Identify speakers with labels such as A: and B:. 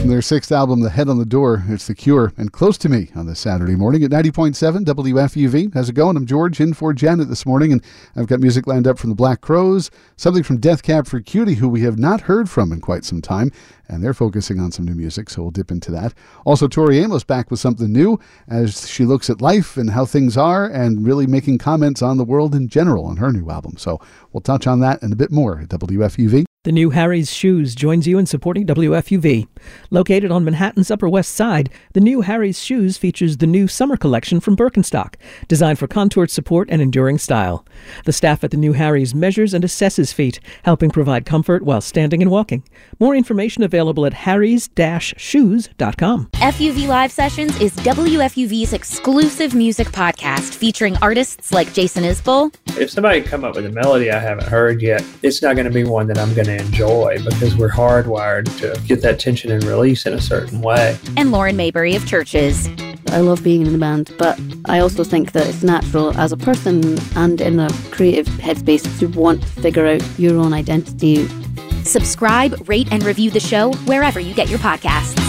A: their sixth album, The Head on the Door. It's The Cure and Close to Me on this Saturday morning at 90.7 WFUV. How's it going? I'm George, in for Janet this morning, and I've got music lined up from the Black Crowes, something from Death Cab for Cutie, who we have not heard from in quite some time, and they're focusing on some new music, so we'll dip into that. Also, Tori Amos back with something new as she looks at life and how things are and really making comments on the world in general on her new album. So we'll touch on that and a bit more at WFUV.
B: The new Harry's Shoes joins you in supporting WFUV. Located on Manhattan's Upper West Side, the new Harry's Shoes features the new summer collection from Birkenstock, designed for contoured support and enduring style. The staff at the new Harry's measures and assesses feet, helping provide comfort while standing and walking. More information available at harrys-shoes.com.
C: FUV Live Sessions is WFUV's exclusive music podcast featuring artists like Jason Isbell.
D: If somebody come up with a melody I haven't heard yet, it's not going to be one that I'm going to enjoy because we're hardwired to get that tension and release in a certain way.
C: And Lauren Maybury of Churches.
E: I love being in the band, but I also think that it's natural as a person and in a creative headspace to want to figure out your own identity.
C: Subscribe, rate, and review the show wherever you get your podcasts.